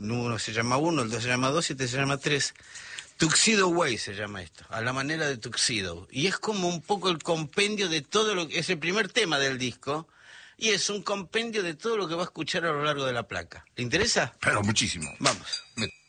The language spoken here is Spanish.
uno se llama 1, el 2 se llama 2 y este se llama 3. Tuxedo Way se llama esto, a la manera de Tuxedo. Y es como un poco el compendio de todo lo que es el primer tema del disco. Y es un compendio de todo lo que va a escuchar a lo largo de la placa. ¿Le interesa? Pero muchísimo. Vamos.